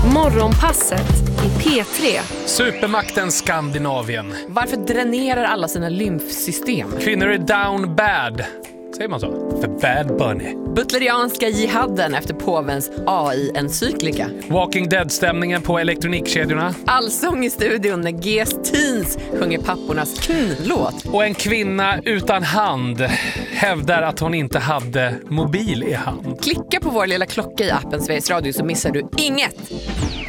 Morgonpasset i P3. Supermakten Skandinavien. Varför dränerar alla sina lymfsystem? Kvinnor är down bad. Säger man så? För bad bunny. Butlerianska jihadden efter påvens AI-encyklika. Walking Dead-stämningen på elektronikkedjorna. Allsång i studion när GS Teens sjunger pappornas knlåt. Och en kvinna utan hand hävdar att hon inte hade mobil i hand. Klicka på vår lilla klocka i appen Sveriges Radio så missar du inget.